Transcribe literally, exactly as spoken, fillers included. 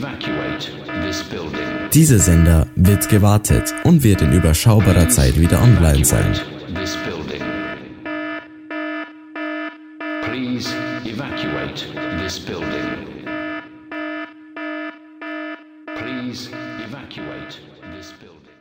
evacuate this building. Dieser Sender wird gewartet und wird in überschaubarer Zeit wieder online sein. This building. Please evacuate this building. Please evacuate this building.